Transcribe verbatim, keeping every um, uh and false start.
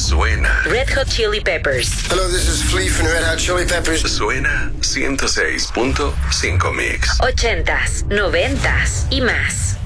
Suena. Red Hot Chili Peppers. Hello, this is Flea from Red Hot Chili Peppers. Suena ciento seis punto cinco Mix. Ochentas, noventas y más.